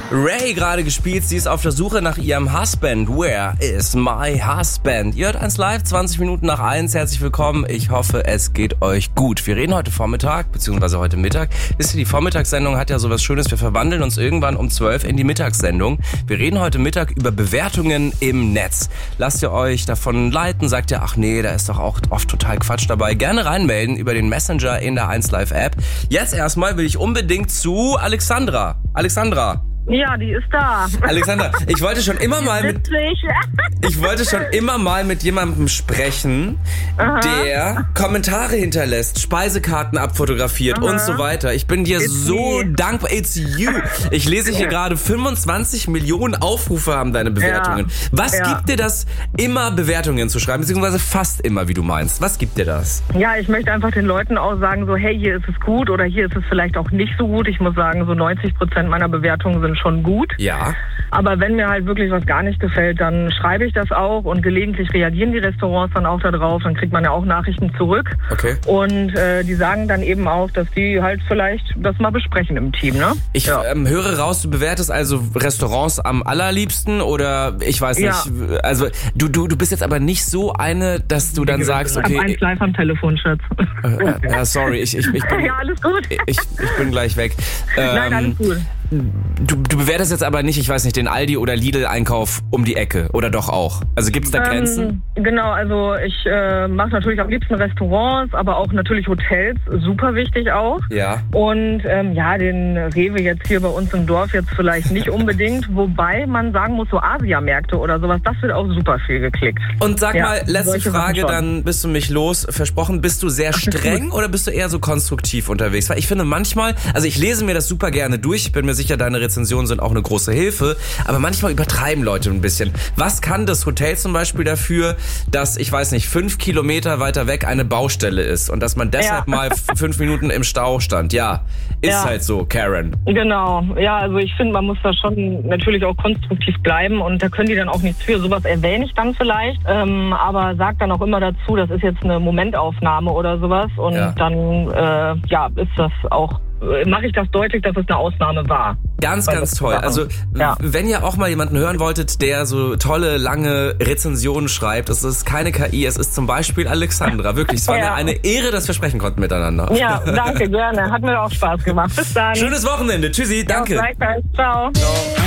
Ray gerade gespielt, sie ist auf der Suche nach ihrem Husband. Where is my husband? Ihr hört 1 Live, 20 Minuten nach 1. Herzlich willkommen. Ich hoffe, es geht euch gut. Wir reden heute Vormittag, beziehungsweise heute Mittag. Wisst ihr, die Vormittagssendung hat ja sowas Schönes. Wir verwandeln uns irgendwann um 12 in die Mittagssendung. Wir reden heute Mittag über Bewertungen im Netz. Lasst ihr euch davon leiten? Sagt ihr, ach nee, da ist doch auch oft total Quatsch dabei. Gerne reinmelden über den Messenger in der 1 Live App. Jetzt erstmal will ich unbedingt zu Alexandra. Alexandra. Ja, die ist da. Alexandra, ich wollte schon immer mal mit jemandem sprechen, der Kommentare hinterlässt, Speisekarten abfotografiert und so weiter. Ich bin dir so dankbar. It's you. Ich lese hier gerade 25 Millionen Aufrufe haben deine Bewertungen. Was gibt dir das, immer Bewertungen zu schreiben, beziehungsweise fast immer, wie du meinst? Was gibt dir das? Ja, ich möchte einfach den Leuten auch sagen, so hey, hier ist es gut oder hier ist es vielleicht auch nicht so gut. Ich muss sagen, so 90% meiner Bewertungen sind schon gut. Ja. Aber wenn mir halt wirklich was gar nicht gefällt, dann schreibe ich das auch und gelegentlich reagieren die Restaurants dann auch da drauf. Dann kriegt man ja auch Nachrichten zurück. Okay. Und die sagen dann eben auch, dass die halt vielleicht das mal besprechen im Team, ne? Ich höre raus, du bewertest also Restaurants am allerliebsten oder ich weiß nicht. Also du bist jetzt aber nicht so eine, dass du dann sagst, okay. Ich hab 1 Live am Telefon, Schatz. Ja, sorry, ich bin, ja, alles gut. Ich bin gleich weg. Nein, alles gut. Du bewertest jetzt aber nicht, ich weiß nicht, den Aldi oder Lidl-Einkauf um die Ecke oder doch auch? Also gibt's da Grenzen? Genau, also ich mache natürlich am liebsten Restaurants, aber auch natürlich Hotels, super wichtig auch. Ja. Und den Rewe jetzt hier bei uns im Dorf jetzt vielleicht nicht unbedingt, wobei man sagen muss, so Asiamärkte oder sowas, das wird auch super viel geklickt. Und sag mal, letzte Frage, dann bist du mich los. Versprochen, bist du sehr streng oder bist du eher so konstruktiv unterwegs? Weil ich finde manchmal, also ich lese mir das super gerne durch, ich bin mir sicher, deine Rezensionen sind auch eine große Hilfe, aber manchmal übertreiben Leute ein bisschen. Was kann das Hotel zum Beispiel dafür, dass, ich weiß nicht, 5 Kilometer weiter weg eine Baustelle ist und dass man deshalb mal 5 Minuten im Stau stand? Ja, ist halt so, Karen. Genau, ja, also ich finde, man muss da schon natürlich auch konstruktiv bleiben und da können die dann auch nichts für. Sowas erwähne ich dann vielleicht, aber sag dann auch immer dazu, das ist jetzt eine Momentaufnahme oder sowas und dann ist das auch, mache ich das deutlich, dass es eine Ausnahme war. Ganz toll. Also wenn ihr auch mal jemanden hören wolltet, der so tolle, lange Rezensionen schreibt, es ist keine KI, es ist zum Beispiel Alexandra. Wirklich, es war mir eine Ehre, dass wir sprechen konnten miteinander. Ja, danke, gerne. Hat mir auch Spaß gemacht. Bis dann. Schönes Wochenende. Tschüssi, danke. Ja, ciao.